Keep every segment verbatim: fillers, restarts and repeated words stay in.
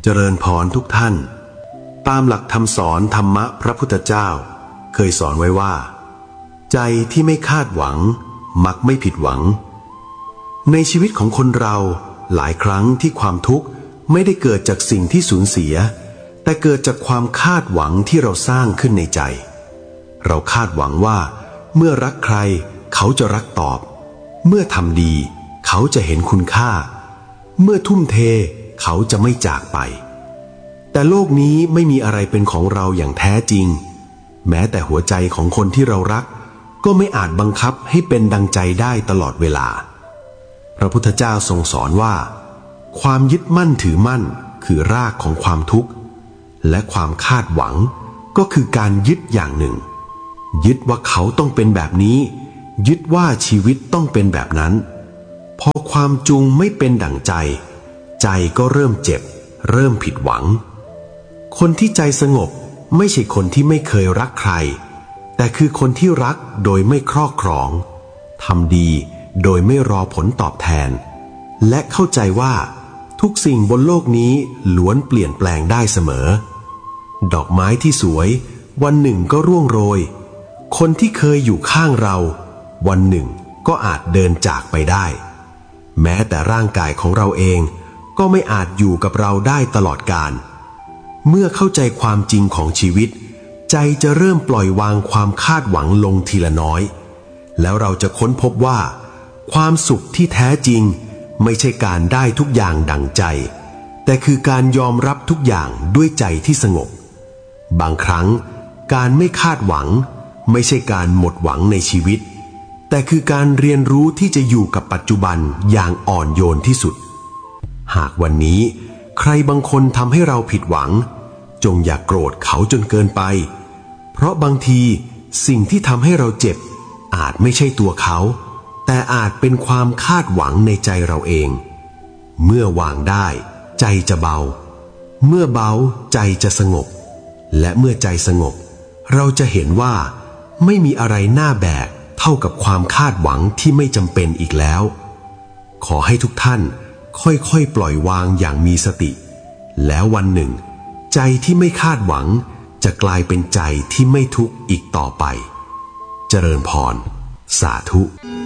ริญพรทุกท่านตามหลักคำสอนธรรมะพระพุทธเจ้าเคยสอนไว้ว่าใจที่ไม่คาดหวังมักไม่ผิดหวังในชีวิตของคนเราหลายครั้งที่ความทุกข์ไม่ได้เกิดจากสิ่งที่สูญเสียแต่เกิดจากความคาดหวังที่เราสร้างขึ้นในใจเราคาดหวังว่าเมื่อรักใครเขาจะรักตอบเมื่อทำดีเขาจะเห็นคุณค่าเมื่อทุ่มเทเขาจะไม่จากไปแต่โลกนี้ไม่มีอะไรเป็นของเราอย่างแท้จริงแม้แต่หัวใจของคนที่เรารักก็ไม่อาจบังคับให้เป็นดังใจได้ตลอดเวลาพระพุทธเจ้าทรงสอนว่าความยึดมั่นถือมั่นคือรากของความทุกข์และความคาดหวังก็คือการยึดอย่างหนึ่งยึดว่าเขาต้องเป็นแบบนี้ยึดว่าชีวิตต้องเป็นแบบนั้นพอความจูงไม่เป็นดั่งใจใจก็เริ่มเจ็บเริ่มผิดหวังคนที่ใจสงบไม่ใช่คนที่ไม่เคยรักใครแต่คือคนที่รักโดยไม่ครอบครองทำดีโดยไม่รอผลตอบแทนและเข้าใจว่าทุกสิ่งบนโลกนี้ล้วนเปลี่ยนแปลงได้เสมอดอกไม้ที่สวยวันหนึ่งก็ร่วงโรยคนที่เคยอยู่ข้างเราวันหนึ่งก็อาจเดินจากไปได้แม้แต่ร่างกายของเราเองก็ไม่อาจอยู่กับเราได้ตลอดกาลเมื่อเข้าใจความจริงของชีวิตใจจะเริ่มปล่อยวางความคาดหวังลงทีละน้อยแล้วเราจะค้นพบว่าความสุขที่แท้จริงไม่ใช่การได้ทุกอย่างดั่งใจแต่คือการยอมรับทุกอย่างด้วยใจที่สงบบางครั้งการไม่คาดหวังไม่ใช่การหมดหวังในชีวิตแต่คือการเรียนรู้ที่จะอยู่กับปัจจุบันอย่างอ่อนโยนที่สุดหากวันนี้ใครบางคนทำให้เราผิดหวังจงอย่าโกรธเขาจนเกินไปเพราะบางทีสิ่งที่ทำให้เราเจ็บอาจไม่ใช่ตัวเขาแต่อาจเป็นความคาดหวังในใจเราเองเมื่อวางได้ใจจะเบาเมื่อเบาใจจะสงบและเมื่อใจสงบเราจะเห็นว่าไม่มีอะไรน่าแบกเท่ากับความคาดหวังที่ไม่จำเป็นอีกแล้วขอให้ทุกท่านค่อยๆปล่อยวางอย่างมีสติแล้ววันหนึ่งใจที่ไม่คาดหวังจะกลายเป็นใจที่ไม่ทุกข์อีกต่อไปเจริญพรสาธุ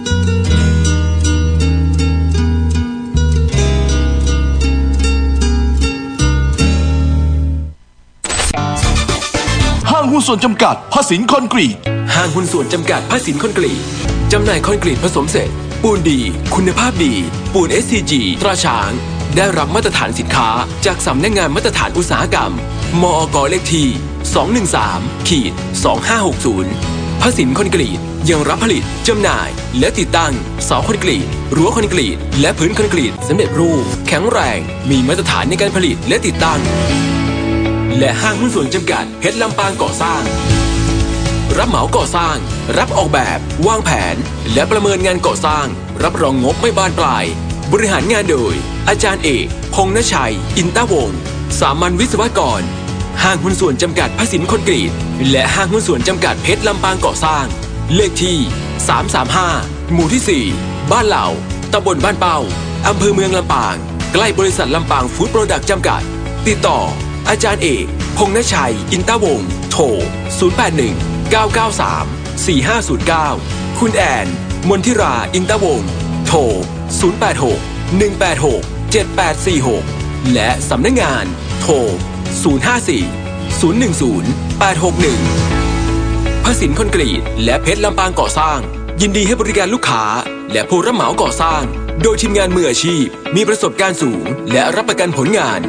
ห้างหุ้นส่วนจำกัดพสินคอนกรีตห้างหุ้นส่วนจำกัดพสินคอนกรีตจำหน่ายคอนกรีตผสมเสร็จปูนดีคุณภาพดีปูน เอส ซี จี ตราช้างได้รับมาตรฐานสินค้าจากสำนักงานมาตรฐานอุตสาหกรรมมอก.เลขที่ สองหนึ่งสาม สองห้าหกศูนย์ พสินคอนกรีตยังรับผลิตจำหน่ายและติดตั้งเสาคอนกรีตรั้วคอนกรีตและพื้นคอนกรีตสำเร็จรูปแข็งแรงมีมาตรฐานในการผลิตและติดตั้งและห้างหุ้นส่วนจำกัดเพชรลำปางก่อสร้างรับเหมาก่อสร้างรับออกแบบวางแผนและประเมินงานก่อสร้างรับรองงบไม่บานปลายบริหารงานโดยอาจารย์เอกพงษ์ณชัยอินตวงศ์สามัญวิศวกรห้างหุ้นส่วนจำกัดพสินคอนกรีตและห้างหุ้นส่วนจำกัดเพชรลำปางก่อสร้างเลขที่สามสามห้าหมู่ที่สี่บ้านเหล่าตำบลบ้านเป้าอำเภอเมืองลำปางใกล้บริษัทลำปางฟู้ดโปรดักต์จำกัดติดต่ออาจารย์เอกพงษ์ณชัยอินตวงศ์โทรศูนย์ แปด หนึ่ง เก้า เก้า สาม สี่ ห้า ศูนย์ เก้าคุณแอนมนทิราอินตวงศ์โทรศูนย์ แปด หก หนึ่ง แปด หก เจ็ด แปด สี่ หกและสำนักงานโทรศูนย์ ห้า สี่ ศูนย์ หนึ่ง ศูนย์ แปด หก หนึ่งพสินคอนกรีตและเพชรลำปางก่อสร้างยินดีให้บริการลูกค้าและผู้รับเหมาก่อสร้างโดยทีมงานมืออาชีพมีประสบการณ์สูงและรับประกันผลงาน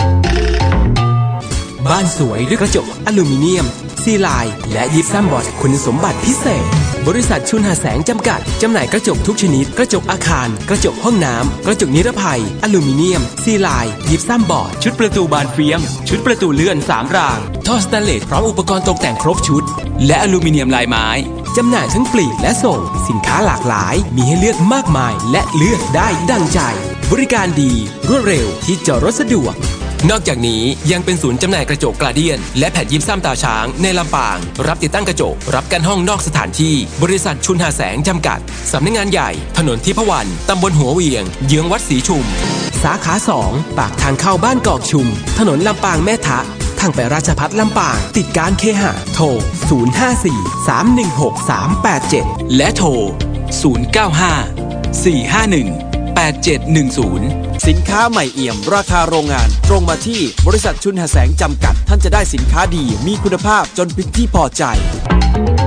บ้านสวยด้วยกระจกอลูมิเนียมซีไลน์และยิปซัมบอร์ดคุณสมบัติพิเศษบริษัทชุนหาแสงจำกัดจำหน่ายกระจกทุกชนิดกระจกอาคารกระจกห้องน้ำกระจกนิรภัยอลูมิเนียมซีไลน์ยิปซัมบอร์ดชุดประตูบานเฟียมชุดประตูเลื่อนสามรางท่อสแตนเลสพร้อมอุปกรณ์ตกแต่งครบชุดและอลูมิเนียมลายไม้จำหน่ายทั้งปลีกและส่งสินค้าหลากหลายมีให้เลือกมากมายและเลือกได้ดังใจบริการดีรวดเร็วที่จอดรถสะดวกนอกจากนี้ยังเป็นศูนย์จำหน่ายกระจกกลาเดียนและแผ่นยิปซัมตาช้างในลำปางรับติดตั้งกระจกรับกันห้องนอกสถานที่บริษัทชุนหาแสงจำกัดสำนักงานใหญ่ถนนทิพวรรณตำบลหัวเวียงเยื้องวัดศรีชุมสาขาสองปากทางเข้าบ้านกอกชุมถนนลำปางแม่ทะทางไปราชภัฏลำปางติดการเคหะโทรศูนย์ ห้า สี่ สาม หนึ่ง หก สาม แปด เจ็ดและโทรศูนย์ เก้า ห้า สี่ ห้า หนึ่ง แปด เจ็ด หนึ่ง ศูนย์สินค้าใหม่เอี่ยมราคาโรงงานตรงมาที่บริษัทชุนหาแสงจำกัดท่านจะได้สินค้าดีมีคุณภาพจนเป็นที่พอใจ